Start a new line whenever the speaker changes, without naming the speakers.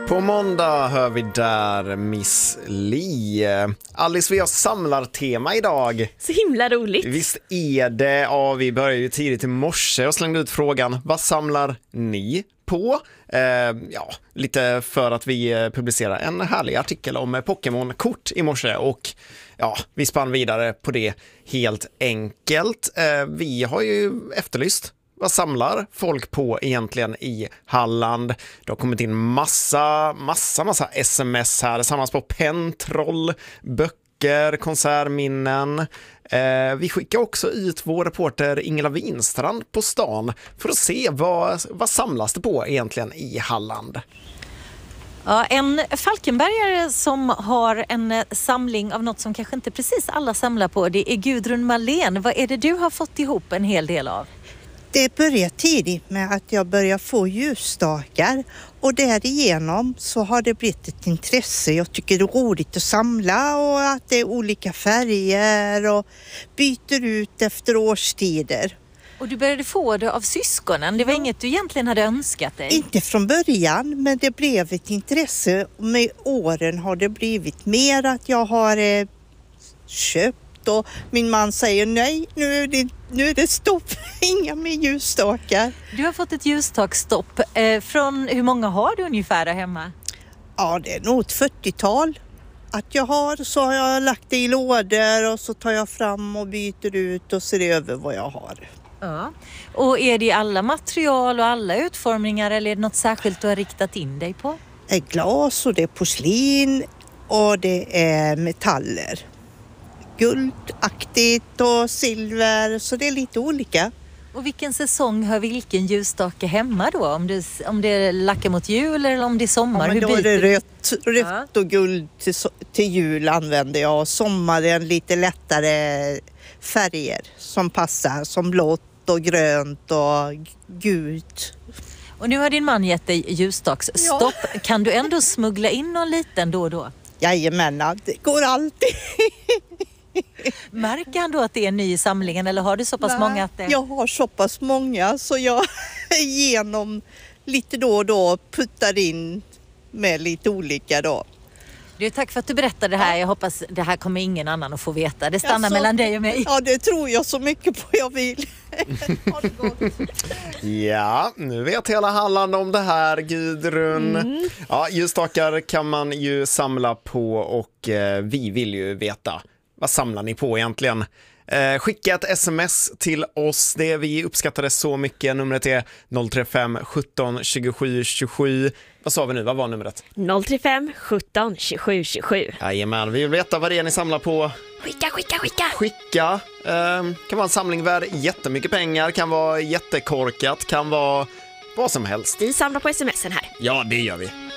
På måndag hör vi där Miss Li. Alice, vi har samlartema idag.
Så himla roligt.
Visst är det. Ja, vi började ju tidigt i morse och slängde ut frågan, vad samlar ni på? Lite för att vi publicerar en härlig artikel om Pokémon-kort i morse och vi spann vidare på det helt enkelt. Vi har ju efterlyst, vad samlar folk på egentligen i Halland? Det har kommit in massa sms här. Det samlas på pentroll, böcker, konsertminnen. Vi skickar också ut vår reporter Ingela Winstrand på stan för att se vad samlas det på egentligen i Halland.
Ja, en Falkenbergare som har en samling av något som kanske inte precis alla samlar på, det är Gudrun Malén. Vad är det du har fått ihop en hel del av?
Det började tidigt med att jag började få ljusstakar och därigenom så har det blivit ett intresse. Jag tycker det är roligt att samla och att det är olika färger och byter ut efter årstider.
Och du började få det av syskonen, det var inget du egentligen hade önskat dig?
Inte från början, men det blev ett intresse. Med åren har det blivit mer att jag har köpt. Och min man säger nej, nu är det stopp, inga mer ljusstakar.
Du har fått ett ljusstakstopp. Från hur många har du ungefär där hemma?
Ja, det är nog ett 40-tal. Att jag har, så har jag lagt det i lådor och så tar jag fram och byter ut och ser över vad jag har.
Ja. Och är det alla material och alla utformningar eller är det något särskilt du har riktat in dig på?
Det är glas och det är porslin och det är metaller. Guldaktigt och silver, så det är lite olika.
Och vilken säsong har vilken ljusstake hemma då? Om det lackar mot jul eller om det är sommar?
Ja, men då är det rött och guld till jul använder jag. Och sommaren lite lättare färger som passar, som blått och grönt och gult.
Och nu har din man gett dig ljusstaksstopp. Ja. Kan du ändå smuggla in någon liten då och då?
Jajamän, det går alltid.
Märker han då att det är en ny i samlingen eller har du så pass många att det...
Jag har så pass många så jag genom lite då och då puttar in med lite olika då.
Du, tack för att du berättade det här. Jag hoppas det här kommer ingen annan att få veta. Det stannar mellan dig och mig.
Ja, det tror jag så mycket på jag vill. Ha det gott.
Ja, nu vet hela Halland om det här, Gudrun. Ja, ljusstakar kan man ju samla på och vi vill ju veta. Vad samlar ni på egentligen? Skicka ett sms till oss. Det vi uppskattade så mycket. Numret är 035 17 27 27. Vad sa vi nu? Vad var numret?
035 17 27 27.
Jajamän, vi vill veta vad det är ni samlar på. Skicka. Kan vara en samling värd jättemycket pengar. Kan vara jättekorkat. Kan vara vad som helst.
Vi samlar på smsen här.
Ja, det gör vi.